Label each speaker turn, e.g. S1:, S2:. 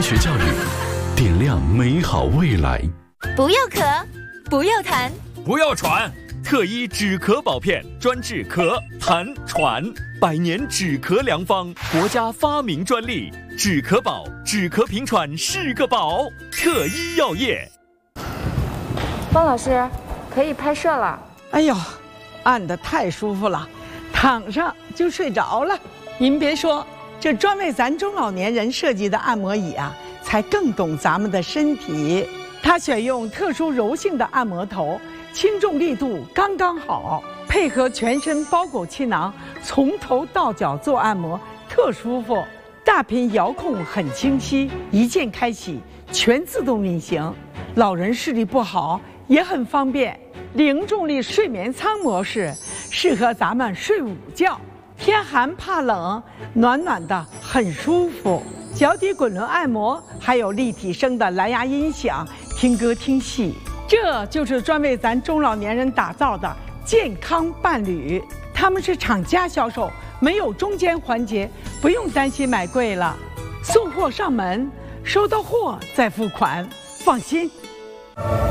S1: 学教育，点亮美好未来。
S2: 不要咳，不要痰，
S3: 不要喘，特医止咳宝片专治咳、痰、喘，100年止咳良方，国家发明专利，止咳宝，止咳平喘是个宝。特医药业。
S4: 方老师，可以拍摄了。
S5: 哎呦，按得太舒服了，躺上就睡着了。您别说，这专为咱中老年人设计的按摩椅啊，才更懂咱们的身体。它选用特殊柔性的按摩头，轻重力度刚刚好，配合全身包裹气囊，从头到脚做按摩，特舒服。大屏遥控很清晰，一键开启，全自动运行。老人视力不好也很方便。零重力睡眠舱模式适合咱们睡午觉，天寒怕冷，暖暖的很舒服。脚底滚轮按摩，还有立体声的蓝牙音响，听歌听戏。这就是专为咱中老年人打造的健康伴侣。他们是厂家销售，没有中间环节，不用担心买贵了。送货上门，收到货再付款，放心。